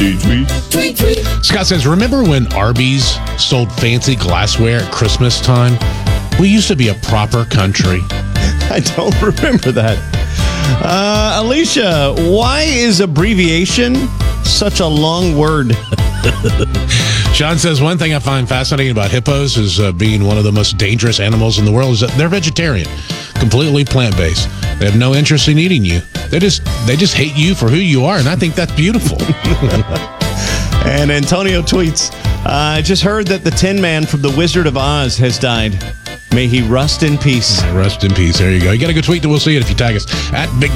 Scott says, remember when Arby's sold fancy glassware at Christmas time? We used to be a proper country. I don't remember that. Alicia, why is abbreviation such a long word? Sean says, one thing I find fascinating about hippos is being one of the most dangerous animals in the world is that they're vegetarian, completely plant-based. They have no interest in eating you. They just hate you for who you are, and I think that's beautiful. And Antonio tweets, I just heard that the Tin Man from The Wizard of Oz has died. May he rust in peace. Rest in peace. There you go. You got a good tweet, and we'll see it if you tag us at Big